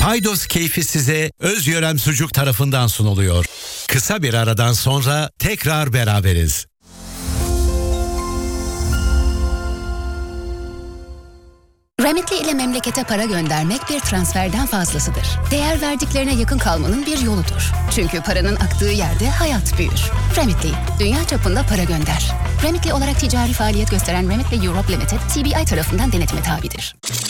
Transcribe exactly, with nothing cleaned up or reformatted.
Paydos keyfi size Özyörem Sucuk tarafından sunuluyor. Kısa bir aradan sonra tekrar beraberiz. Remitly ile memlekete para göndermek bir transferden fazlasıdır. Değer verdiklerine yakın kalmanın bir yoludur. Çünkü paranın aktığı yerde hayat büyür. Remitly, dünya çapında para gönder. Remitly olarak ticari faaliyet gösteren Remitly Europe Limited, T B I tarafından denetime tabidir.